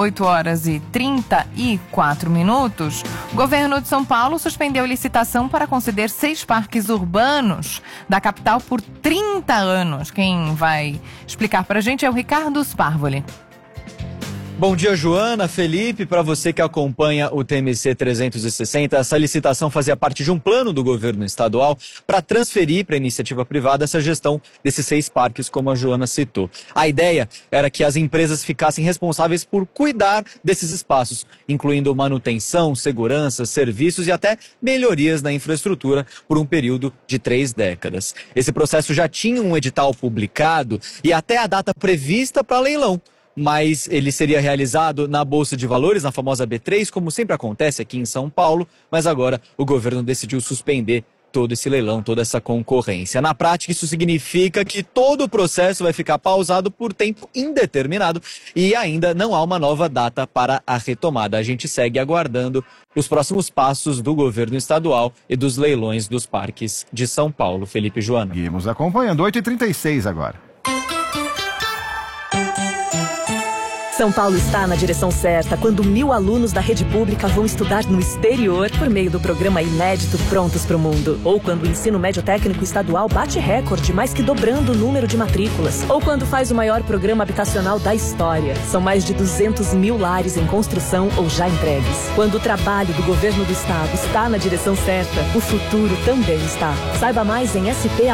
8h34. O governo de São Paulo suspendeu licitação para conceder 6 parques urbanos da capital por 30 anos. Quem vai explicar para a gente é o Ricardo Sparvoli. Bom dia, Joana, Felipe, para você que acompanha o TMC 360, essa licitação fazia parte de um plano do governo estadual para transferir para a iniciativa privada essa gestão desses 6 parques, como a Joana citou. A ideia era que as empresas ficassem responsáveis por cuidar desses espaços, incluindo manutenção, segurança, serviços e até melhorias na infraestrutura por um período de 3 décadas. Esse processo já tinha um edital publicado e até a data prevista para leilão, mas ele seria realizado na Bolsa de Valores, na famosa B3, como sempre acontece aqui em São Paulo, mas agora o governo decidiu suspender todo esse leilão, toda essa concorrência. Na prática, isso significa que todo o processo vai ficar pausado por tempo indeterminado e ainda não há uma nova data para a retomada. A gente segue aguardando os próximos passos do governo estadual e dos leilões dos parques de São Paulo. Felipe e Joana. Seguimos acompanhando, 8h36 agora. São Paulo está na direção certa quando 1.000 alunos da rede pública vão estudar no exterior por meio do programa inédito Prontos para o Mundo. Ou quando o ensino médio técnico estadual bate recorde, mais que dobrando o número de matrículas. Ou quando faz o maior programa habitacional da história. São mais de 200.000 lares em construção ou já entregues. Quando o trabalho do governo do estado está na direção certa, o futuro também está. Saiba mais em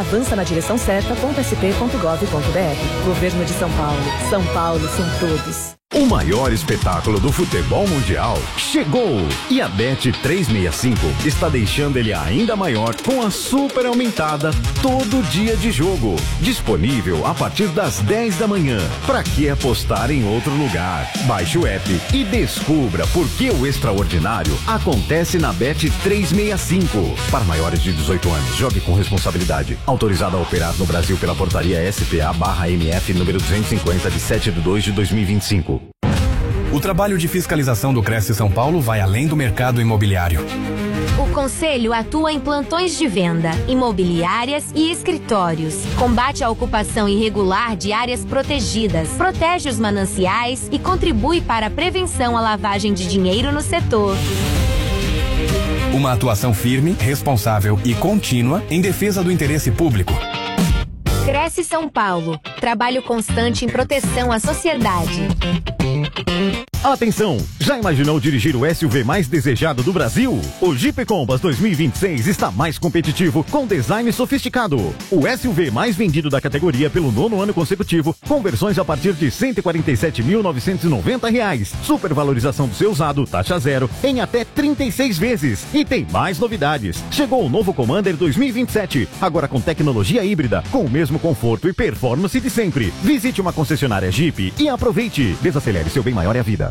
spavançanadireçãocerta.sp.gov.br. Governo de São Paulo. São Paulo são todos. O maior espetáculo do futebol mundial chegou! E a Bet365 está deixando ele ainda maior com a super aumentada Todo Dia de Jogo. Disponível a partir das 10 da manhã. Pra que apostar em outro lugar? Baixe o app e descubra por que o extraordinário acontece na Bet365. Para maiores de 18 anos, jogue com responsabilidade. Autorizado a operar no Brasil pela portaria SPA/MF número 250 de 7/2/2025. O trabalho de fiscalização do Cresce São Paulo vai além do mercado imobiliário. O Conselho atua em plantões de venda, imobiliárias e escritórios. Combate a ocupação irregular de áreas protegidas, protege os mananciais e contribui para a prevenção à lavagem de dinheiro no setor. Uma atuação firme, responsável e contínua em defesa do interesse público. Cresce São Paulo. Trabalho constante em proteção à sociedade. Atenção! Já imaginou dirigir o SUV mais desejado do Brasil? O Jeep Compass 2026 está mais competitivo, com design sofisticado. O SUV mais vendido da categoria pelo 9º ano consecutivo, com versões a partir de R$ 147.990. Supervalorização do seu usado, taxa zero, em até 36 vezes. E tem mais novidades. Chegou o novo Commander 2027, agora com tecnologia híbrida, com o mesmo conforto e performance de sempre. Visite uma concessionária Jeep e aproveite. Desacelere, seu bem maior é a vida.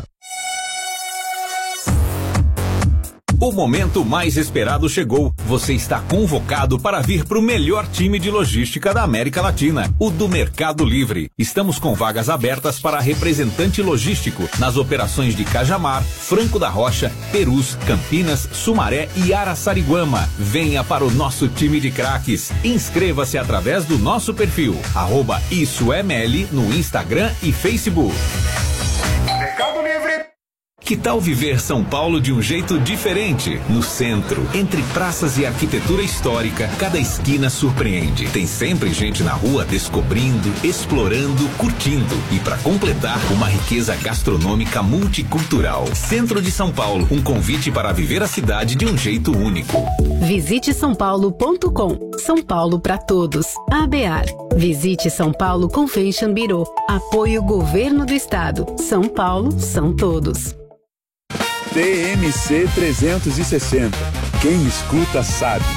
O momento mais esperado chegou. Você está convocado para vir para o melhor time de logística da América Latina, o do Mercado Livre. Estamos com vagas abertas para representante logístico nas operações de Cajamar, Franco da Rocha, Perus, Campinas, Sumaré e Araçariguama. Venha para o nosso time de craques. Inscreva-se através do nosso perfil @IssoEML no Instagram e Facebook. Mercado Livre. Que tal viver São Paulo de um jeito diferente? No centro, entre praças e arquitetura histórica, cada esquina surpreende. Tem sempre gente na rua descobrindo, explorando, curtindo. E para completar, uma riqueza gastronômica multicultural. Centro de São Paulo, um convite para viver a cidade de um jeito único. Visite sãopaulo.com. São Paulo para todos. ABAR. Visite São Paulo Convention Bureau. Apoio Governo do Estado. São Paulo são todos. TMC 360. Quem escuta sabe.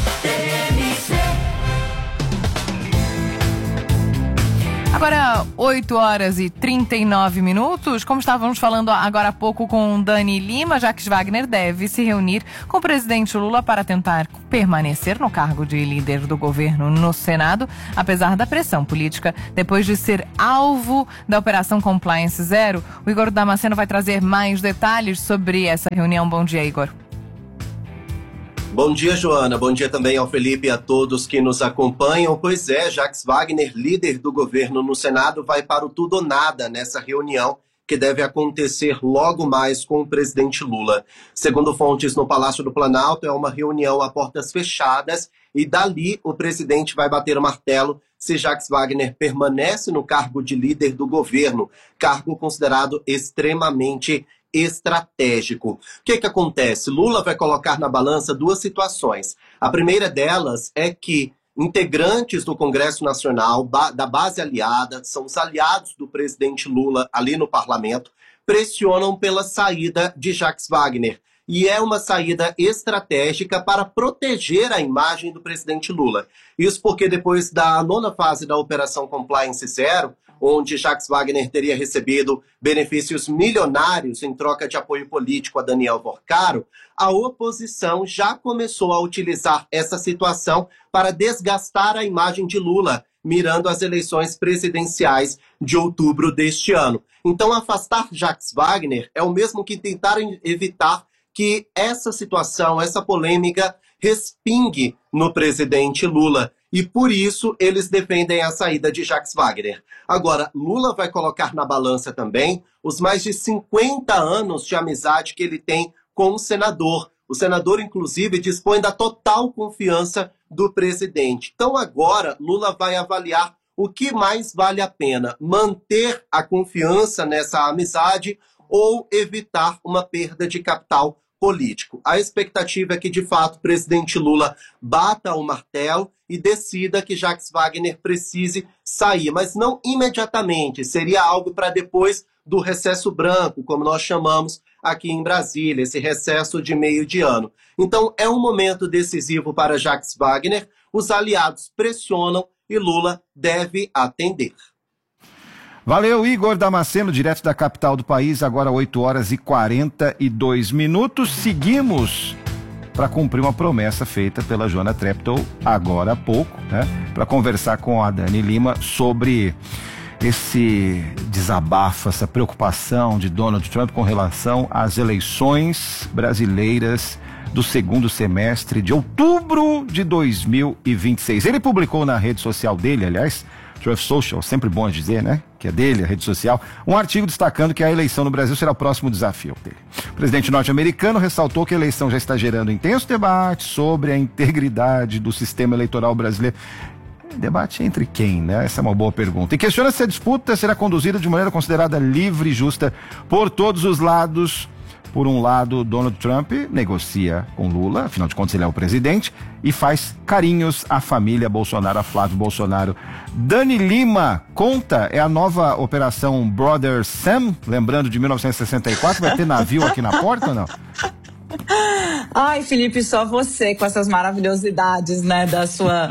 Agora, 8 horas e 39 minutos. Como estávamos falando agora há pouco com Dani Lima, Jacques Wagner deve se reunir com o presidente Lula para tentar permanecer no cargo de líder do governo no Senado, apesar da pressão política, depois de ser alvo da Operação Compliance Zero. O Igor Damasceno vai trazer mais detalhes sobre essa reunião. Bom dia, Igor. Bom dia, Joana. Bom dia também ao Felipe e a todos que nos acompanham. Pois é, Jacques Wagner, líder do governo no Senado, vai para o tudo ou nada nessa reunião que deve acontecer logo mais com o presidente Lula. Segundo fontes no Palácio do Planalto, é uma reunião a portas fechadas e dali o presidente vai bater o martelo se Jacques Wagner permanece no cargo de líder do governo, cargo considerado extremamente estratégico. O que acontece? Lula vai colocar na balança duas situações. A primeira delas é que integrantes do Congresso Nacional, da base aliada, são os aliados do presidente Lula ali no parlamento, pressionam pela saída de Jacques Wagner. E é uma saída estratégica para proteger a imagem do presidente Lula. Isso porque depois da 9ª fase da Operação Compliance Zero, onde Jacques Wagner teria recebido benefícios milionários em troca de apoio político a Daniel Vorcaro, a oposição já começou a utilizar essa situação para desgastar a imagem de Lula, mirando as eleições presidenciais de outubro deste ano. Então, afastar Jacques Wagner é o mesmo que tentar evitar que essa situação, essa polêmica, respingue no presidente Lula. e por isso eles defendem a saída de Jacques Wagner. Agora, Lula vai colocar na balança também os mais de 50 anos de amizade que ele tem com o senador. O senador, inclusive, dispõe da total confiança do presidente. Então, agora, Lula vai avaliar o que mais vale a pena, manter a confiança nessa amizade ou evitar uma perda de capital político. A expectativa é que, de fato, o presidente Lula bata o martelo e decida que Jacques Wagner precise sair, mas não imediatamente, seria algo para depois do recesso branco, como nós chamamos aqui em Brasília, esse recesso de meio de ano. Então, é um momento decisivo para Jacques Wagner, os aliados pressionam e Lula deve atender. Valeu, Igor Damasceno, direto da capital do país, agora 8h42. Seguimos para cumprir uma promessa feita pela Joana Treptow agora há pouco, né? Para conversar com a Dani Lima sobre esse desabafo, essa preocupação de Donald Trump com relação às eleições brasileiras do segundo semestre de outubro de 2026. Ele publicou na rede social dele, aliás, Truth Social, sempre bom dizer, né? Que é dele, a rede social, um artigo destacando que a eleição no Brasil será o próximo desafio dele. O presidente norte-americano ressaltou que a eleição já está gerando intenso debate sobre a integridade do sistema eleitoral brasileiro. Debate entre quem, né? Essa é uma boa pergunta. E questiona se a disputa será conduzida de maneira considerada livre e justa por todos os lados. Por um lado, Donald Trump negocia com Lula, afinal de contas ele é o presidente, e faz carinhos à família Bolsonaro, a Flávio Bolsonaro. Dani Lima, conta, é a nova operação Brother Sam, lembrando de 1964, vai ter navio aqui na porta ou não? Ai, Felipe, só você com essas maravilhosidades, né, da sua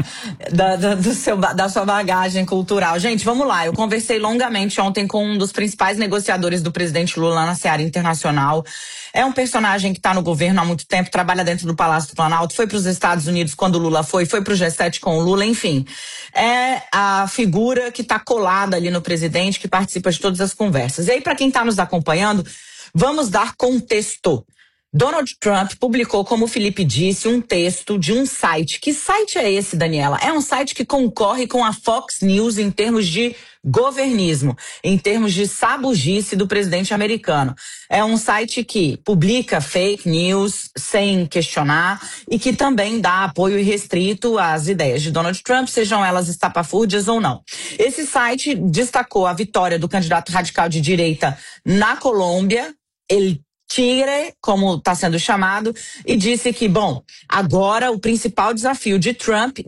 bagagem cultural. Gente, vamos lá, eu conversei longamente ontem com um dos principais negociadores do presidente Lula na seara internacional. É um personagem que está no governo há muito tempo, trabalha dentro do Palácio do Planalto, foi para os Estados Unidos quando o Lula foi pro G7 com o Lula, enfim. É a figura que está colada ali no presidente, que participa de todas as conversas. E aí, para quem está nos acompanhando, vamos dar contexto. Donald Trump publicou, como o Felipe disse, um texto de um site. Que site é esse, Daniela? É um site que concorre com a Fox News em termos de governismo, em termos de sabugice do presidente americano. É um site que publica fake news sem questionar e que também dá apoio irrestrito às ideias de Donald Trump, sejam elas estapafúrdias ou não. Esse site destacou a vitória do candidato radical de direita na Colômbia, ele Tigre, como está sendo chamado, e disse que, bom, agora o principal desafio de Trump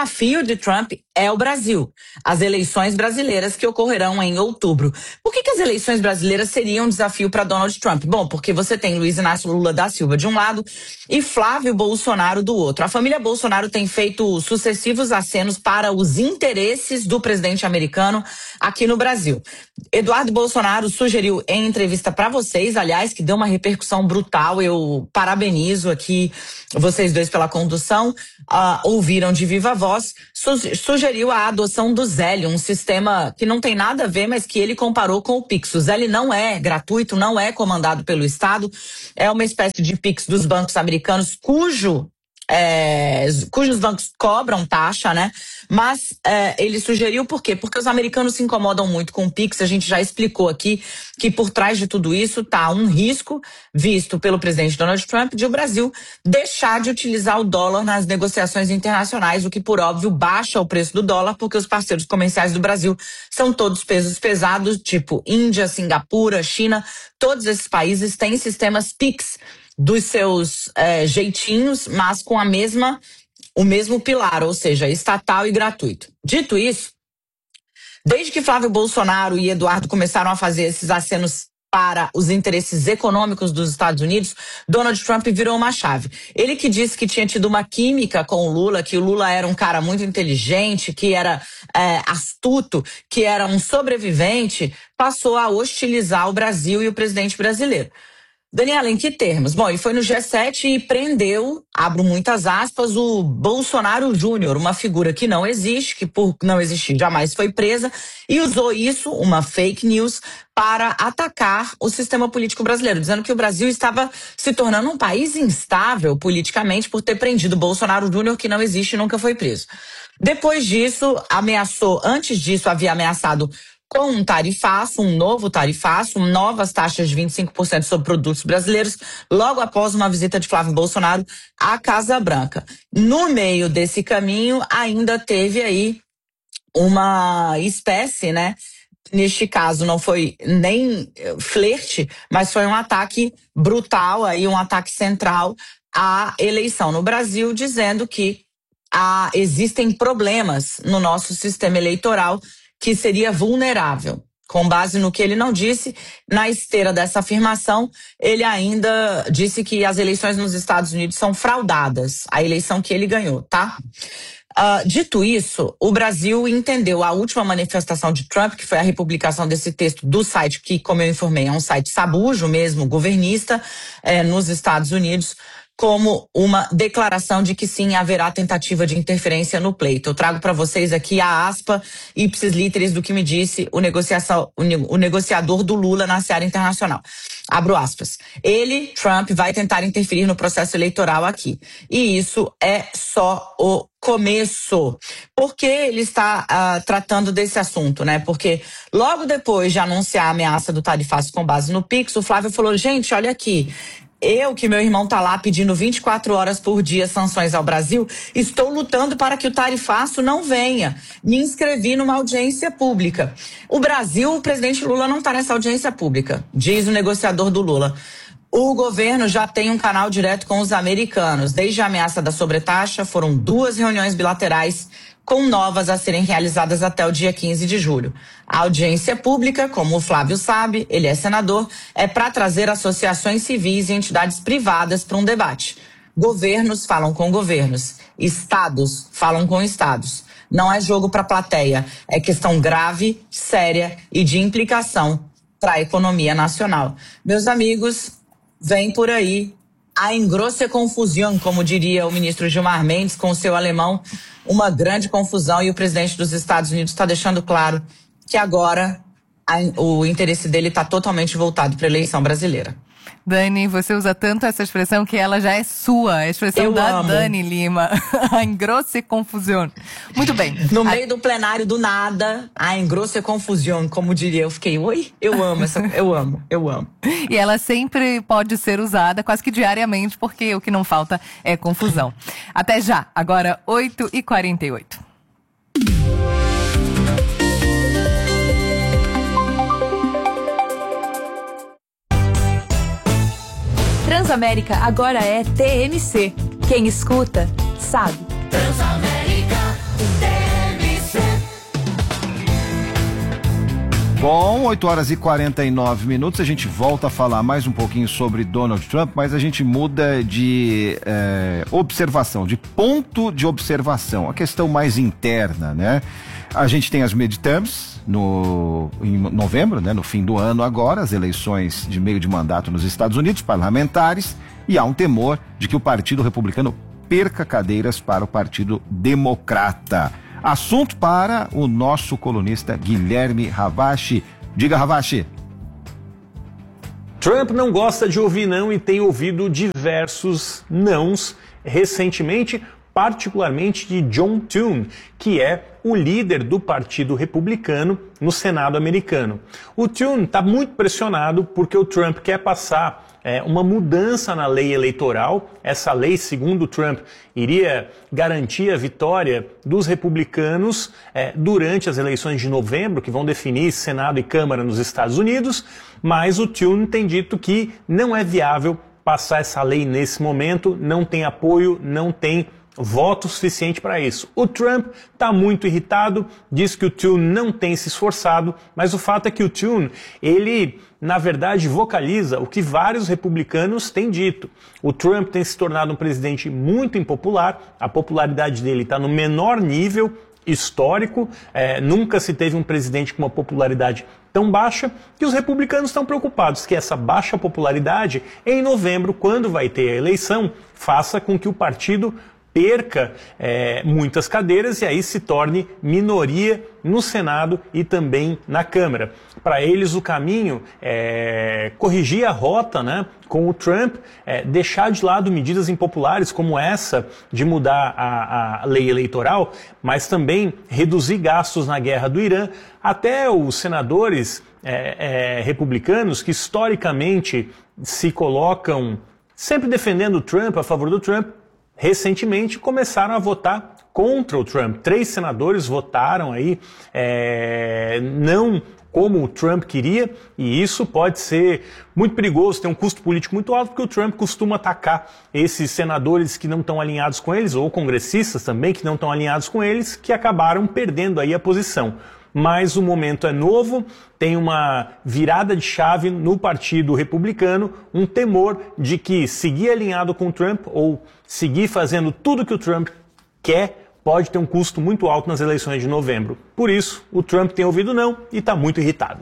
é o Brasil. As eleições brasileiras que ocorrerão em outubro. Por que as eleições brasileiras seriam um desafio para Donald Trump? Bom, porque você tem Luiz Inácio Lula da Silva de um lado e Flávio Bolsonaro do outro. A família Bolsonaro tem feito sucessivos acenos para os interesses do presidente americano aqui no Brasil. Eduardo Bolsonaro sugeriu em entrevista para vocês, aliás, que deu uma repercussão brutal, eu parabenizo aqui vocês dois pela condução, ouviram de viva voz, sugeriu a adoção do Zelle, um sistema que não tem nada a ver, mas que ele comparou com o Pix. O Zelle não é gratuito, não é comandado pelo Estado, é uma espécie de Pix dos bancos americanos, cujos bancos cobram taxa, né? Mas ele sugeriu por quê? Porque os americanos se incomodam muito com o Pix. A gente já explicou aqui que por trás de tudo isso está um risco visto pelo presidente Donald Trump de o Brasil deixar de utilizar o dólar nas negociações internacionais, o que por óbvio baixa o preço do dólar, porque os parceiros comerciais do Brasil são todos pesos pesados, tipo Índia, Singapura, China. Todos esses países têm sistemas Pix dos seus jeitinhos, mas com o mesmo pilar, ou seja, estatal e gratuito. Dito isso, desde que Flávio Bolsonaro e Eduardo começaram a fazer esses acenos para os interesses econômicos dos Estados Unidos, Donald Trump virou uma chave. Ele que disse que tinha tido uma química com o Lula, que o Lula era um cara muito inteligente, que era astuto, que era um sobrevivente, passou a hostilizar o Brasil e o presidente brasileiro. Daniela, em que termos? Bom, ele foi no G7 e prendeu, abro muitas aspas, o Bolsonaro Júnior, uma figura que não existe, que por não existir jamais foi presa, e usou isso, uma fake news, para atacar o sistema político brasileiro, dizendo que o Brasil estava se tornando um país instável politicamente por ter prendido Bolsonaro Júnior, que não existe e nunca foi preso. Depois disso, antes disso havia ameaçado com um tarifaço, um novo tarifaço, novas taxas de 25% sobre produtos brasileiros, logo após uma visita de Flávio Bolsonaro à Casa Branca. No meio desse caminho, ainda teve aí uma espécie, né? Neste caso não foi nem flerte, mas foi um ataque brutal, aí, um ataque central à eleição no Brasil, dizendo que existem problemas no nosso sistema eleitoral que seria vulnerável. Com base no que ele não disse, na esteira dessa afirmação, ele ainda disse que as eleições nos Estados Unidos são fraudadas, a eleição que ele ganhou, tá? Dito isso, o Brasil entendeu a última manifestação de Trump, que foi a republicação desse texto do site, que, como eu informei, é um site sabujo mesmo, governista, nos Estados Unidos, como uma declaração de que sim, haverá tentativa de interferência no pleito. Eu trago para vocês aqui a aspa ipsis literis do que me disse o negociador do Lula na seara internacional. Abro aspas. Ele, Trump, vai tentar interferir no processo eleitoral aqui. E isso é só o começo. Por que ele está tratando desse assunto, né? Porque logo depois de anunciar a ameaça do tarifaço com base no Pix, o Flávio falou, gente, olha aqui, eu, que meu irmão tá lá pedindo 24 horas por dia sanções ao Brasil, estou lutando para que o tarifaço não venha. Me inscrevi numa audiência pública. O Brasil, o presidente Lula não está nessa audiência pública, diz o negociador do Lula. O governo já tem um canal direto com os americanos. Desde a ameaça da sobretaxa, foram 2 reuniões bilaterais com novas a serem realizadas até o dia 15 de julho. A audiência pública, como o Flávio sabe, ele é senador, é para trazer associações civis e entidades privadas para um debate. Governos falam com governos, estados falam com estados. Não é jogo para plateia, é questão grave, séria e de implicação para a economia nacional. Meus amigos, vem por aí a engrosse confusão, como diria o ministro Gilmar Mendes com o seu alemão, uma grande confusão, e o presidente dos Estados Unidos está deixando claro que agora o interesse dele está totalmente voltado para a eleição brasileira. Dani, você usa tanto essa expressão que ela já é sua, a expressão eu da amo. Dani Lima, a engrosse confusão. Muito bem. No meio do plenário, do nada, a engrosse confusão, como diria. Eu fiquei, oi? Eu amo eu amo. E ela sempre pode ser usada quase que diariamente, porque o que não falta é confusão. Até já, agora 8h48. Transamérica agora é TMC. Quem escuta, sabe. Transamérica TMC. Bom, 8h49, a gente volta a falar mais um pouquinho sobre Donald Trump, mas a gente muda de observação, de ponto de observação, a questão mais interna, né? A gente tem as midterms em novembro, né, no fim do ano agora, as eleições de meio de mandato nos Estados Unidos, parlamentares, e há um temor de que o Partido Republicano perca cadeiras para o Partido Democrata. Assunto para o nosso colunista Guilherme Ravache. Diga, Ravache. Trump não gosta de ouvir não e tem ouvido diversos nãos recentemente, particularmente de John Thune, que é o líder do Partido Republicano no Senado americano. O Thune está muito pressionado porque o Trump quer passar uma mudança na lei eleitoral. Essa lei, segundo Trump, iria garantir a vitória dos republicanos durante as eleições de novembro, que vão definir Senado e Câmara nos Estados Unidos, mas o Thune tem dito que não é viável passar essa lei nesse momento, não tem apoio, não tem voto suficiente para isso. O Trump está muito irritado, diz que o Thune não tem se esforçado, mas o fato é que o Thune, ele, na verdade, vocaliza o que vários republicanos têm dito. O Trump tem se tornado um presidente muito impopular, a popularidade dele está no menor nível histórico, nunca se teve um presidente com uma popularidade tão baixa, que os republicanos estão preocupados que essa baixa popularidade, em novembro, quando vai ter a eleição, faça com que o partido perca muitas cadeiras e aí se torne minoria no Senado e também na Câmara. Para eles o caminho é corrigir a rota, né, com o Trump, deixar de lado medidas impopulares como essa de mudar a lei eleitoral, mas também reduzir gastos na guerra do Irã. Até os senadores republicanos que historicamente se colocam sempre defendendo o Trump, a favor do Trump, recentemente começaram a votar contra o Trump. 3 senadores votaram aí não como o Trump queria, e isso pode ser muito perigoso, tem um custo político muito alto, porque o Trump costuma atacar esses senadores que não estão alinhados com eles, ou congressistas também que não estão alinhados com eles, que acabaram perdendo aí a posição. Mas o momento é novo, tem uma virada de chave no Partido Republicano, um temor de que seguir alinhado com o Trump ou seguir fazendo tudo que o Trump quer pode ter um custo muito alto nas eleições de novembro. Por isso, o Trump tem ouvido não e está muito irritado.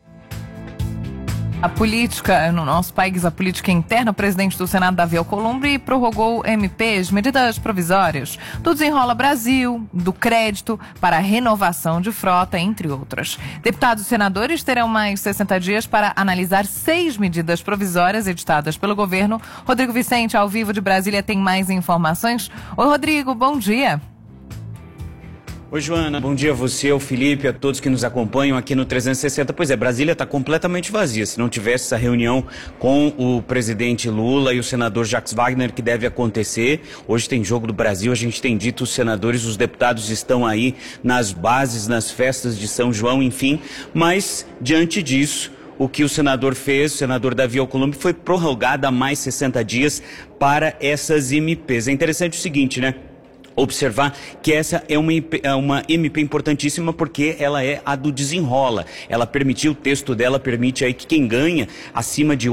A política, no nosso país, a política interna, o presidente do Senado, Davi Alcolumbre, prorrogou MPs, medidas provisórias, do Desenrola Brasil, do crédito para a renovação de frota, entre outras. Deputados e senadores terão mais 60 dias para analisar 6 medidas provisórias editadas pelo governo. Rodrigo Vicente, ao vivo de Brasília, tem mais informações. Oi, Rodrigo, bom dia. Oi, Joana. Bom dia a você, ao Felipe, a todos que nos acompanham aqui no 360. Pois é, Brasília está completamente vazia. Se não tivesse essa reunião com o presidente Lula e o senador Jacques Wagner, que deve acontecer. Hoje tem Jogo do Brasil, a gente tem dito, os senadores, os deputados estão aí nas bases, nas festas de São João, enfim. Mas, diante disso, o que o senador fez, o senador Davi Alcolumbre, foi prorrogado a mais 60 dias para essas MPs. É interessante o seguinte, né? Observar que essa é uma MP importantíssima porque ela é a do Desenrola. Ela permitiu, o texto dela permite aí que quem ganha acima de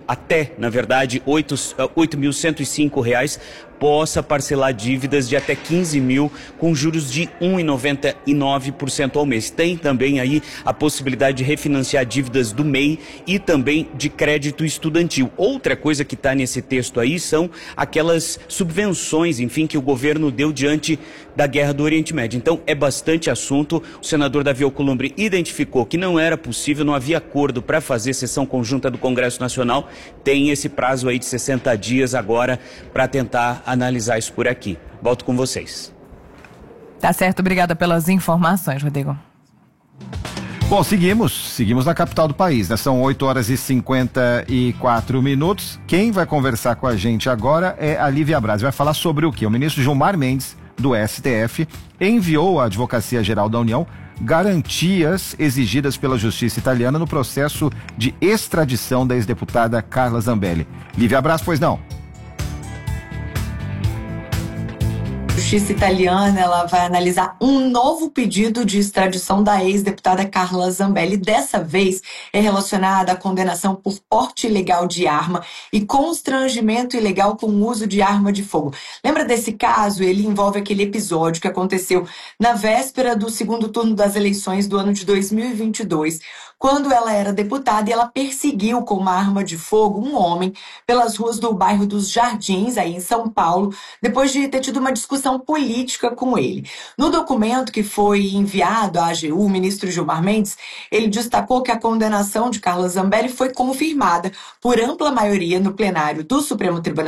8.105 reais possa parcelar dívidas de até 15 mil com juros de 1,99% ao mês. Tem também aí a possibilidade de refinanciar dívidas do MEI e também de crédito estudantil. Outra coisa que está nesse texto aí são aquelas subvenções, enfim, que o governo deu diante da guerra do Oriente Médio. Então é bastante assunto. O senador Davi Alcolumbre identificou que não era possível, não havia acordo para fazer sessão conjunta do Congresso Nacional. Tem esse prazo aí de 60 dias agora para tentar analisar isso por aqui. Volto com vocês. Tá certo, obrigada pelas informações, Rodrigo. Bom, seguimos na capital do país, né? São 8h54. Quem vai conversar com a gente agora é a Lívia Braz. Vai falar sobre o quê? O ministro Gilmar Mendes, do STF, enviou à Advocacia Geral da União garantias exigidas pela Justiça italiana no processo de extradição da ex-deputada Carla Zambelli. Lívia Braz, pois não? A Justiça italiana ela vai analisar um novo pedido de extradição da ex-deputada Carla Zambelli. Dessa vez é relacionada à condenação por porte ilegal de arma e constrangimento ilegal com o uso de arma de fogo. Lembra desse caso? Ele envolve aquele episódio que aconteceu na véspera do segundo turno das eleições do ano de 2022, quando ela era deputada e ela perseguiu com uma arma de fogo um homem pelas ruas do bairro dos Jardins, aí em São Paulo, depois de ter tido uma discussão política com ele. No documento que foi enviado à AGU, o ministro Gilmar Mendes, ele destacou que a condenação de Carla Zambelli foi confirmada por ampla maioria no plenário do Supremo Tribunal